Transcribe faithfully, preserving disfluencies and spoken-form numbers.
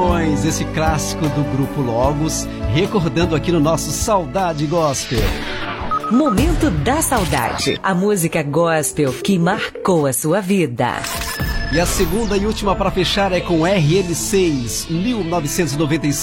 Esse clássico do Grupo Logos, recordando aqui no nosso Saudade Gospel. Momento da Saudade, a música gospel que marcou a sua vida. E a segunda e última para fechar é com R L seis, mil novecentos e noventa e seis.